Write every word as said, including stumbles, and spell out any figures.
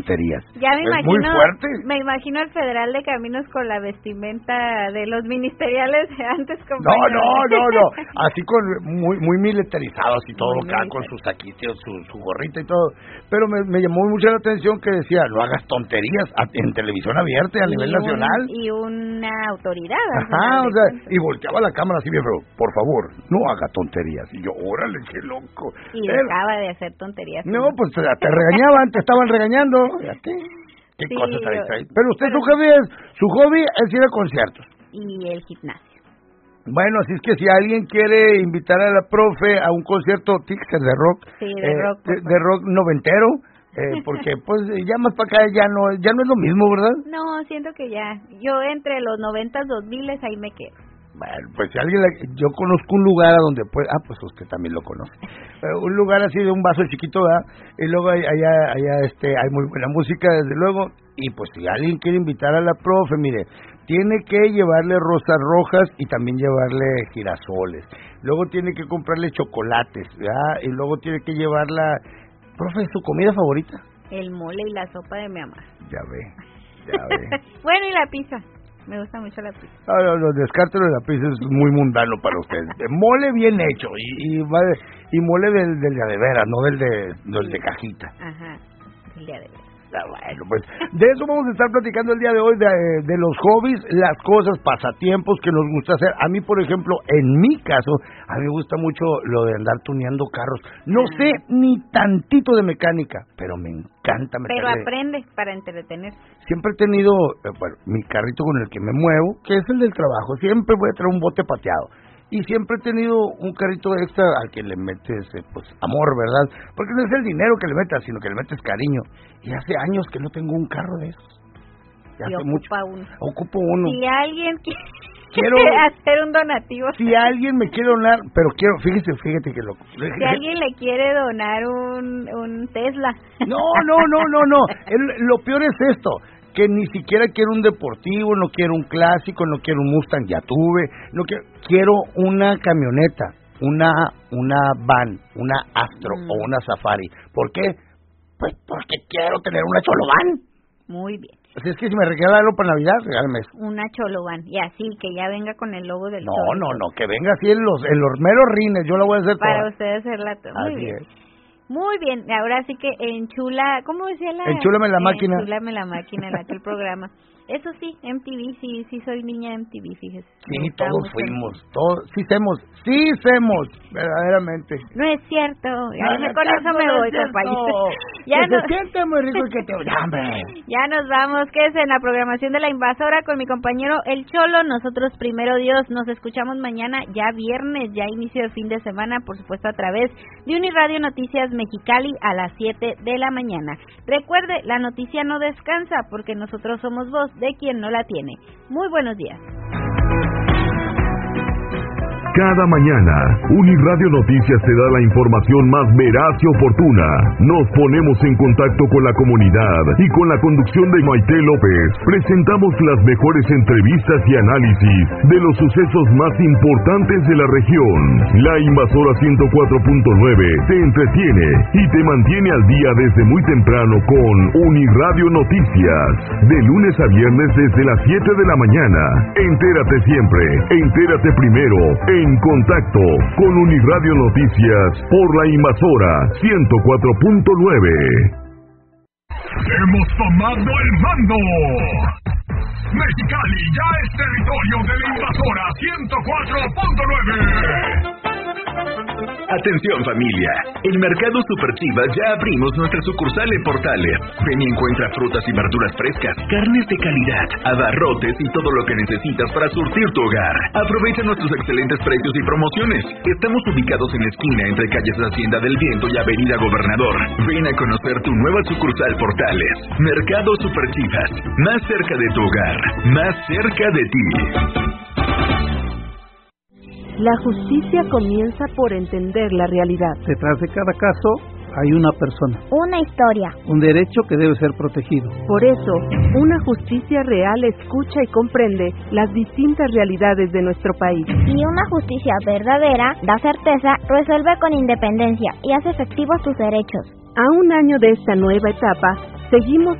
Ya me es imagino, muy fuerte. me imagino al federal de Caminos con la vestimenta de los ministeriales de antes, No, compañero. no, no, no, así con muy muy militarizado, así todo Muy acá con sus taquitos, su, su gorrita y todo. Pero me, me llamó mucho la atención que decía, no hagas tonterías a, en televisión abierta a y nivel un, nacional. Y una autoridad. Ajá, o sea, y volteaba la cámara así bien, pero por favor, no haga tonterías. Y yo, órale, qué loco. Y Él, dejaba de hacer tonterías. no, pues te, te regañaban, te estaban regañando. Fíjate, qué Sí, cosas yo, ahí. Pero usted pero, su hobby es, su hobby es ir a conciertos. Y el gimnasio. Bueno, así es que si alguien quiere invitar a la profe a un concierto ticket de rock, Sí, de eh, rock. de, de rock noventero, eh, porque pues ya más para acá ya no ya no es lo mismo, ¿verdad? No, siento que ya, yo entre los noventas, dos miles ahí me quedo. Bueno, pues si alguien, la- yo conozco un lugar a donde puede, ah, pues usted también lo conoce, eh, un lugar así de un vaso chiquito, ¿verdad? Y luego hay- allá, allá este, hay muy buena música, desde luego, y pues si alguien quiere invitar a la profe, mire, tiene que llevarle rosas rojas y también llevarle girasoles, luego tiene que comprarle chocolates, ¿verdad? Y luego tiene que llevarla, profe, ¿su comida favorita? El mole y la sopa de mi mamá. Ya ve, ya ve. Bueno, y la pizza. Me gusta mucho la pizza. Ah, no, no, descártelo de la pizza, es muy mundano para ustedes. De mole bien hecho y y, va de- y mole del, del de a de veras, no del de, del de cajita. Ajá, el día de hoy. Ah, bueno, pues de eso vamos a estar platicando el día de hoy, de, de los hobbies, las cosas, pasatiempos que nos gusta hacer. A mí, por ejemplo, en mi caso, a mí me gusta mucho lo de andar tuneando carros. No Ah. sé ni tantito de mecánica, pero me encanta Pero meterle. aprende para entretener. Siempre he tenido, eh, bueno, mi carrito con el que me muevo, que es el del trabajo. Siempre voy a traer un bote pateado. Y siempre he tenido un carrito extra al que le metes, eh, pues, amor, ¿verdad? Porque no es el dinero que le metas, sino que le metes cariño. Y hace años que no tengo un carro de esos. Ya Y hace ocupa mucho. uno. Ocupo uno. Si alguien quiere Quiero- hacer un donativo. Si alguien me quiere donar, pero quiero, fíjese, fíjate que lo... Si alguien le quiere donar un, un Tesla. No, no, no, no, no. El- lo peor es esto, que ni siquiera quiero un deportivo, no quiero un clásico, no quiero un Mustang, ya tuve, no quiero, quiero una camioneta, una una van, una Astro Mm. o una Safari. ¿Por qué? Pues porque quiero tener una Cholovan. Muy bien. Así es que si me regala algo para Navidad, regálame eso. Una Cholovan. Y así, que ya venga con el logo del No, Cholo. no, no, que venga así en los, en los meros rines, yo la voy a hacer Para toda. ustedes hacerla toda. Muy Así bien. es. Muy bien, ahora sí que enchula, ¿cómo decía la? Enchúlame la máquina. Enchúlame la máquina en aquel programa. Eso sí, M T V, sí, sí soy niña M T V, fíjese. Me Sí, gustaba todos mucho. fuimos, todos, sí semos, sí semos, verdaderamente. No es cierto, ya No, me- no con es eso me cierto, voy, no es compañero. cierto. Ya Que no, se siente muy rico y que te... ¡Ya, hombre! ya nos vamos, quédese en la programación de La Invasora con mi compañero El Cholo. Nosotros, primero Dios, nos escuchamos mañana, ya viernes, ya inicio de fin de semana, por supuesto a través de Uniradio Noticias Mexicali a las siete de la mañana. Recuerde, la noticia no descansa porque nosotros somos voz de quien no la tiene. Muy buenos días. Cada mañana, Uniradio Noticias te da la información más veraz y oportuna. Nos ponemos en contacto con la comunidad y con la conducción de Maite López presentamos las mejores entrevistas y análisis de los sucesos más importantes de la región. La Invasora ciento cuatro punto nueve te entretiene y te mantiene al día desde muy temprano con Uniradio Noticias. De lunes a viernes desde las siete de la mañana. Entérate siempre, entérate primero, en contacto con Uniradio Noticias por La Invasora ciento cuatro punto nueve. Hemos tomado el mando. Mexicali ya es territorio de La Invasora ciento cuatro punto nueve. Atención familia, en Mercado Super Chivas ya abrimos nuestra sucursal en Portales. Ven y encuentra frutas y verduras frescas, carnes de calidad, abarrotes y todo lo que necesitas para surtir tu hogar. Aprovecha nuestros excelentes precios y promociones. Estamos ubicados en la esquina entre calles Hacienda del Viento y Avenida Gobernador. Ven a conocer tu nueva sucursal Portales. Mercado Super Chivas, más cerca de tu hogar, más cerca de ti. La justicia comienza por entender la realidad. Detrás de cada caso hay una persona, una historia, un derecho que debe ser protegido. Por eso, una justicia real escucha y comprende las distintas realidades de nuestro país. Y una justicia verdadera da certeza, resuelve con independencia y hace efectivos tus derechos. A un año de esta nueva etapa, Seguimos